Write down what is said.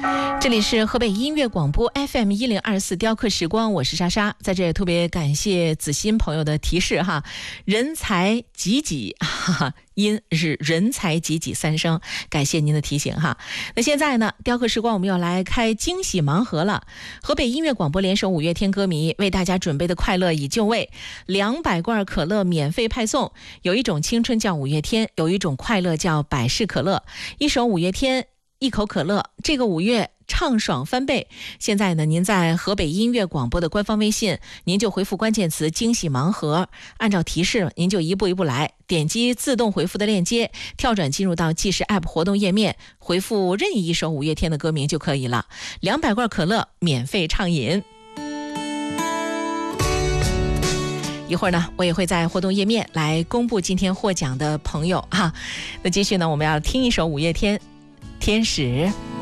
这里是河北音乐广播 FM1024雕刻时光，我是莎莎。在这也特别感谢子欣朋友的提示哈，人才济济，音是人才济济三声，感谢您的提醒哈。那现在呢，雕刻时光我们要来开惊喜盲盒了。河北音乐广播联手五月天歌迷为大家准备的快乐已就位，200罐可乐免费派送。有一种青春叫五月天，有一种快乐叫百事可乐。一首五月天，一口可乐，这个5月畅爽翻倍。现在呢，您在河北音乐广播的官方微信，您就回复关键词惊喜盲盒，按照提示您就一步一步来，点击自动回复的链接，跳转进入到计时 App 活动页面，回复任意一首五月天的歌名就可以了。200罐可乐免费畅饮。一会儿呢，我也会在活动页面来公布今天获奖的朋友哈。那继续呢，我们要听一首五月天《天使》。